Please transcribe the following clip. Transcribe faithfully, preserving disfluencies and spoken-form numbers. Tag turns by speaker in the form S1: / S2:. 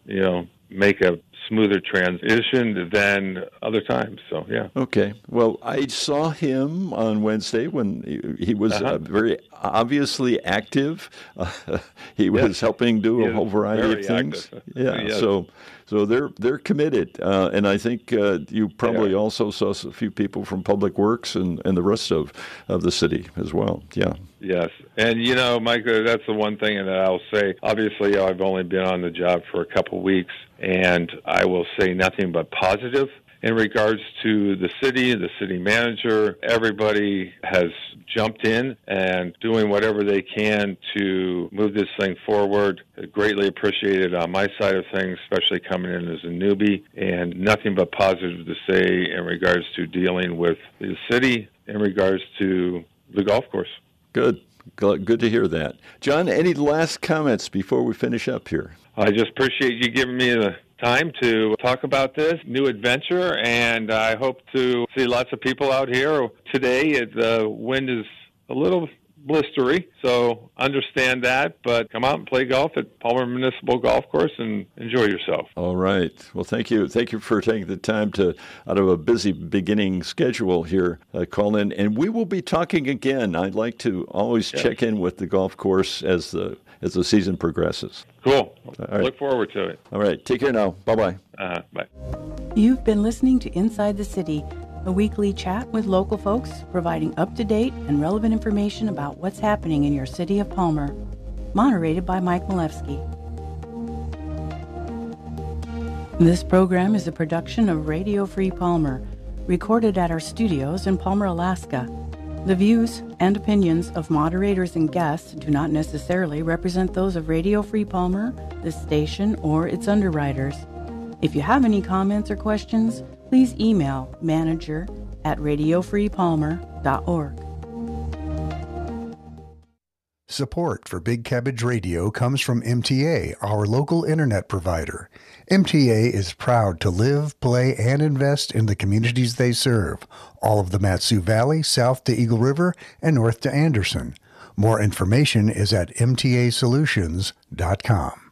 S1: you know, make a smoother transition than other times. So, yeah.
S2: Okay. Well, I saw him on Wednesday when he, he was
S1: Uh-huh.
S2: uh, very obviously active. Uh, he was
S1: Yes.
S2: helping do
S1: He
S2: a
S1: is
S2: whole variety
S1: very
S2: of things.
S1: active.
S2: Yeah.
S1: Yes.
S2: So, so they're they're committed, uh, and I think uh, you probably
S1: Yeah.
S2: also saw a few people from Public Works and, and the rest of, of the city as well. Yeah.
S1: Yes. And, you know, Mike, uh, that's the one thing that I'll say. Obviously, I've only been on the job for a couple weeks, and I will say nothing but positive in regards to the city, the city manager. Everybody has jumped in and doing whatever they can to move this thing forward. Greatly appreciated on my side of things, especially coming in as a newbie, and nothing but positive to say in regards to dealing with the city, in regards to the golf course.
S2: Good. Good to hear that. John, any last comments before we finish up here?
S1: I just appreciate you giving me the time to talk about this new adventure, and I hope to see lots of people out here. Today, the wind is a little blistery, so understand that, but come out and play golf at Palmer Municipal Golf Course and enjoy yourself.
S2: All right. Well, thank you. Thank you for taking the time to, out of a busy beginning schedule here, uh, call in. And we will be talking again. I'd like to always
S1: yes.
S2: check in with the golf course as the as the season progresses.
S1: Cool.
S2: Right.
S1: Look forward to it.
S2: All right. Take care now. Bye-bye.
S1: Uh-huh. Bye.
S3: You've been listening to Inside the City, a weekly chat with local folks providing up-to-date and relevant information about what's happening in your city of Palmer. Moderated by Mike Malevsky. This program is a production of Radio Free Palmer, recorded at our studios in Palmer, Alaska. The views and opinions of moderators and guests do not necessarily represent those of Radio Free Palmer, the station, or its underwriters. If you have any comments or questions, please email manager at radio free palmer dot org.
S4: Support for Big Cabbage Radio comes from M T A, our local internet provider. M T A is proud to live, play, and invest in the communities they serve, all of the Mat-Su Valley, south to Eagle River, and north to Anderson. More information is at m t a solutions dot com.